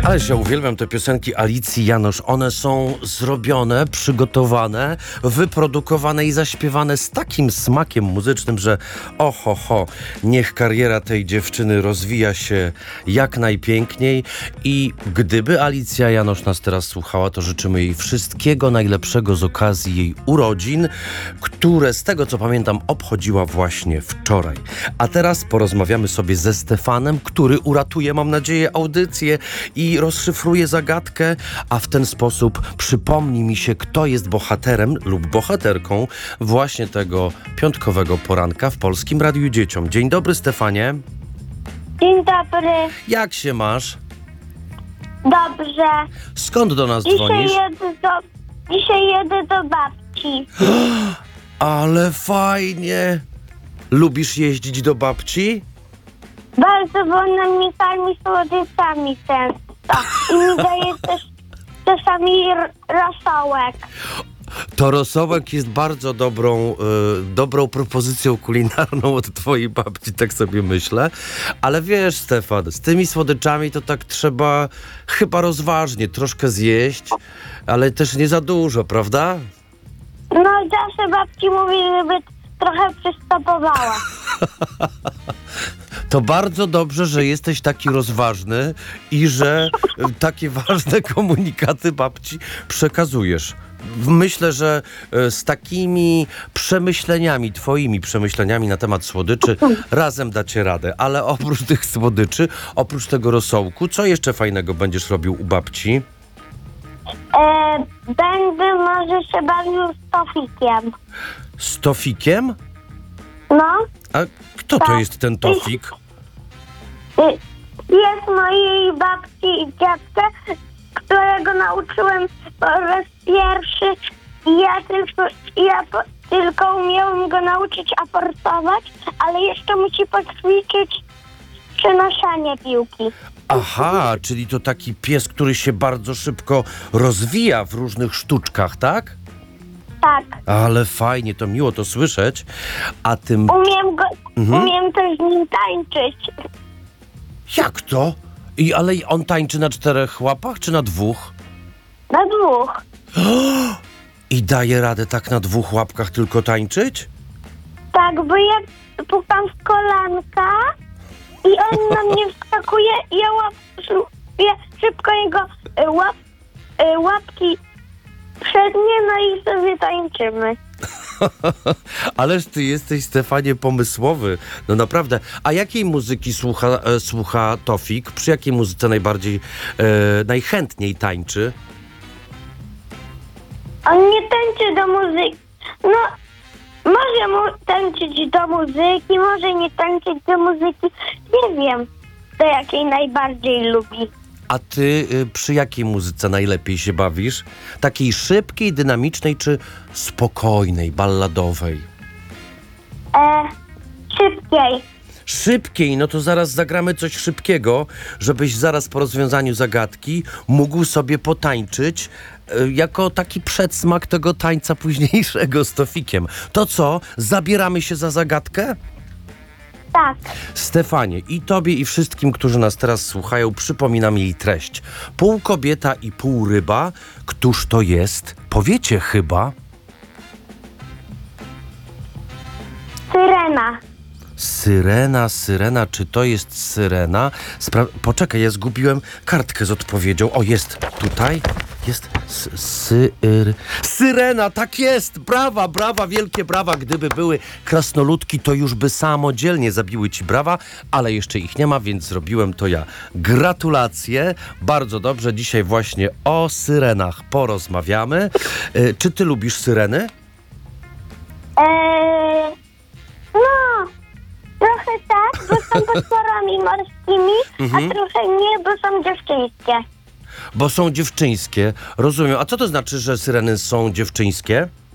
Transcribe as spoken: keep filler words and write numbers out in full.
Ależ ja uwielbiam te piosenki Alicji Janosz. One są zrobione, przygotowane, wyprodukowane i zaśpiewane z takim smakiem muzycznym, że oho, ho, niech kariera tej dziewczyny rozwija się jak najpiękniej. I gdyby Alicja Janosz nas teraz słuchała, to życzymy jej wszystkiego najlepszego z okazji jej urodzin, które z tego co pamiętam obchodziła właśnie wczoraj. A teraz porozmawiamy sobie ze Stefanem, który uratuje, mam nadzieję, audycję i rozszyfruje zagadkę, a w ten sposób przypomni mi się, kto jest bohaterem lub bohaterką właśnie tego piątkowego poranka w Polskim Radiu Dzieciom. Dzień dobry, Stefanie. Dzień dobry. Jak się masz? Dobrze. Skąd do nas Dzisiaj dzwonisz? jedę do, dzisiaj jedę do babci. Ale fajnie. Lubisz jeździć do babci? Bardzo, bo ona mnie karmi słodycami często. I mi daje też czasami r- rosołek. To rosołek jest bardzo dobrą, y, dobrą propozycją kulinarną od twojej babci, tak sobie myślę. Ale wiesz, Stefan, z tymi słodyczami to tak trzeba chyba rozważnie troszkę zjeść, ale też nie za dużo, prawda? No zawsze babci mówi, żeby trochę przystopowała. To bardzo dobrze, że jesteś taki rozważny i że y, takie ważne komunikaty babci przekazujesz. Myślę, że y, z takimi przemyśleniami, twoimi przemyśleniami na temat słodyczy razem dacie radę. Ale oprócz tych słodyczy, oprócz tego rosołku, co jeszcze fajnego będziesz robił u babci? E, będę może się bawił z Tofikiem. Z Tofikiem? No. A kto to jest ten Tofik? Y, Jest mojej babci i dziadka, którego nauczyłem po raz pierwszy i ja tylko, ja po, tylko umiałem go nauczyć aportować, ale jeszcze musi poćwiczyć przenoszenie piłki. Aha, czyli to taki pies, który się bardzo szybko rozwija w różnych sztuczkach, tak? Tak. Ale fajnie, to miło to słyszeć. A tym... Umiem go, Mhm. umiem też z nim tańczyć. Jak to? I ale on tańczy na czterech łapach, czy na dwóch? Na dwóch. I daje radę tak na dwóch łapkach tylko tańczyć? Tak, bo ja pukam w kolanka i on na mnie wskakuje i ja, łap, ja szybko jego y, łap, y, łapki przednie, no i sobie tańczymy. Ależ ty jesteś, Stefanie, pomysłowy. No naprawdę. A jakiej muzyki słucha, e, słucha Tofik? Przy jakiej muzyce najbardziej, e, najchętniej tańczy? On nie tańczy do muzyki. No, może mu tańczyć do muzyki, może nie tańczyć do muzyki. Nie wiem, do jakiej najbardziej lubi. A ty y, przy jakiej muzyce najlepiej się bawisz? Takiej szybkiej, dynamicznej czy spokojnej, balladowej? E, szybkiej. Szybkiej, no to zaraz zagramy coś szybkiego, żebyś zaraz po rozwiązaniu zagadki mógł sobie potańczyć y, jako taki przedsmak tego tańca późniejszego z Tofikiem. To co, zabieramy się za zagadkę? Tak. Stefanie, i tobie i wszystkim, którzy nas teraz słuchają, przypominam jej treść. Pół kobieta i pół ryba. Któż to jest? Powiecie chyba. Syrena. Syrena, syrena, czy to jest syrena? Spra- Poczekaj, ja zgubiłem kartkę z odpowiedzią. O, jest tutaj. Jest s- syr... Syrena, tak jest! Brawa, brawa, wielkie brawa. Gdyby były krasnoludki, to już by samodzielnie zabiły ci brawa, ale jeszcze ich nie ma, więc zrobiłem to ja. Gratulacje. Bardzo dobrze. Dzisiaj właśnie o syrenach porozmawiamy. Y, czy ty lubisz syreny? Eee, no, trochę tak, bo są potworami morskimi, Mhm. a trochę nie, bo są dziewczyńskie. Bo są dziewczyńskie. Rozumiem. A co to znaczy, że syreny są dziewczyńskie?